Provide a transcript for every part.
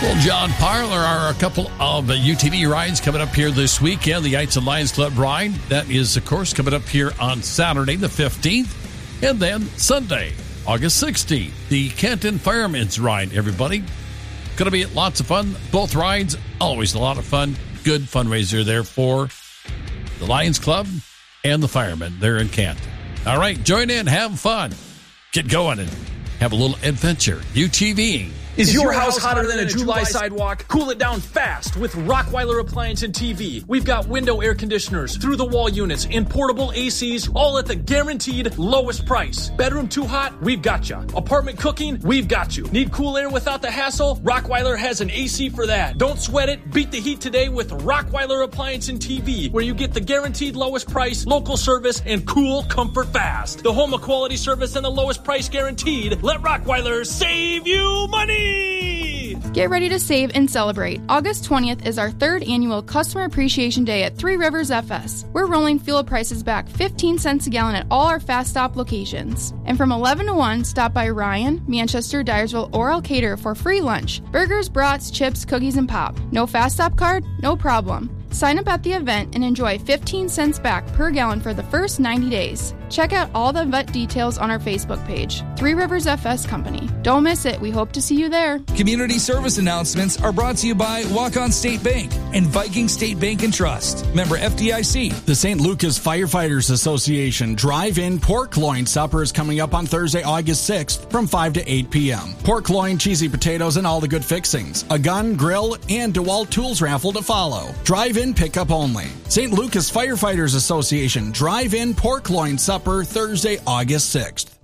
Well, John Parlor are a couple of UTV rides coming up here this weekend. The Knights and Lions Club ride, that is, of course, coming up here on Saturday, the 15th. And then Sunday, August 16th, the Canton Firemen's Ride, everybody. Going to be lots of fun. Both rides, always a lot of fun. Good fundraiser there for the Lions Club and the firemen there in Canton. All right, join in, have fun. Get going and have a little adventure. UTVing. Is your house hotter than a July sidewalk? Cool it down fast with Rockweiler Appliance and TV. We've got window air conditioners, through-the-wall units, and portable ACs, all at the guaranteed lowest price. Bedroom too hot? We've got you. Apartment cooking? We've got you. Need cool air without the hassle? Rockweiler has an AC for that. Don't sweat it. Beat the heat today with Rockweiler Appliance and TV, where you get the guaranteed lowest price, local service, and cool comfort fast. The home of quality service and the lowest price guaranteed. Let Rockweiler save you money! Get ready to save and celebrate. August 20th is our third annual Customer Appreciation Day at Three Rivers FS. We're rolling fuel prices back 15 cents a gallon at all our Fast Stop locations. And from 11 to 1, stop by Ryan, Manchester, Dyersville, or Elkader for free lunch. Burgers, brats, chips, cookies, and pop. No Fast Stop card? No problem. Sign up at the event and enjoy 15 cents back per gallon for the first 90 days. Check out all the event details on our Facebook page, Three Rivers FS Company. Don't miss it. We hope to see you there. Community service announcements are brought to you by Walk-On State Bank and Viking State Bank and Trust. Member FDIC. The St. Lucas Firefighters Association Drive-In Pork Loin Supper is coming up on Thursday, August 6th from 5 to 8 p.m. Pork loin, cheesy potatoes, and all the good fixings. A gun, grill, and DeWalt Tools raffle to follow. Drive-in pickup only. St. Lucas Firefighters Association Drive-In Pork Loin Supper Thursday, August 6th.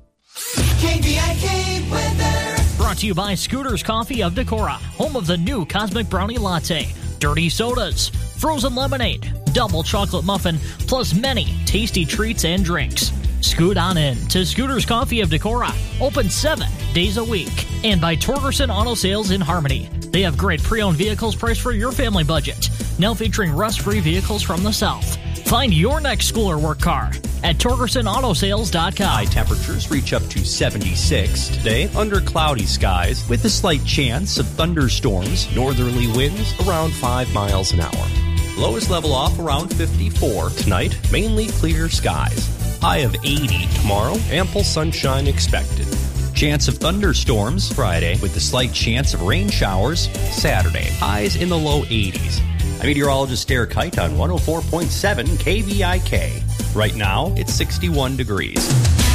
KVIK weather. Brought to you by Scooters Coffee of Decorah, home of the new Cosmic Brownie Latte, dirty sodas, frozen lemonade, double chocolate muffin, plus many tasty treats and drinks. Scoot on in to Scooters Coffee of Decorah, open 7 days a week. And by Torgerson Auto Sales in Harmony. They have great pre-owned vehicles priced for your family budget, now featuring rust-free vehicles from the South. Find your next school or work car at TorgersonAutoSales.com. High temperatures reach up to 76 today under cloudy skies with a slight chance of thunderstorms, northerly winds around 5 miles an hour. Lowest level off around 54 tonight, mainly clear skies. High of 80 tomorrow, ample sunshine expected. Chance of thunderstorms Friday with a slight chance of rain showers Saturday. Highs in the low 80s. I'm meteorologist Derek Height on 104.7 KVIK. Right now, it's 61 degrees.